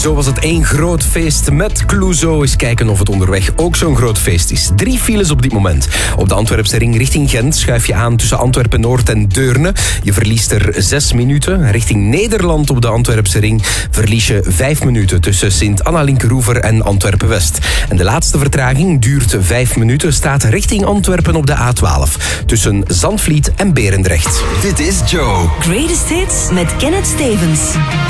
Zo was het één groot feest met Clouseau. Eens kijken of het onderweg ook zo'n groot feest is. 3 files op dit moment. Op de Antwerpse ring richting Gent schuif je aan tussen Antwerpen-Noord en Deurne. Je verliest er 6 minuten. Richting Nederland op de Antwerpse ring verlies je 5 minuten tussen Sint-Anna-Linkeroever en Antwerpen-West. En de laatste vertraging duurt 5 minuten, staat richting Antwerpen op de A12. Tussen Zandvliet en Berendrecht. Dit is Joe. Greatest Hits met Kenneth Stevens.